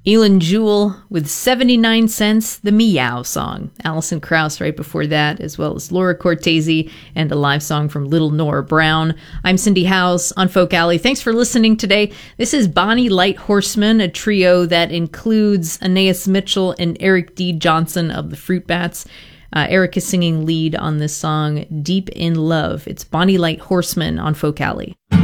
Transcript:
Elin Jewell with 79 Cents, the Meow Song. Alison Krauss right before that, as well as Laura Cortese and a live song from Little Nora Brown. I'm Cindy Howes on Folk Alley. Thanks for listening today. This is Bonnie Light Horseman, a trio that includes Anais Mitchell and Eric D. Johnson of the Fruit Bats. Eric is singing lead on this song, Deep in Love. It's Bonnie Light Horseman on Folk Alley.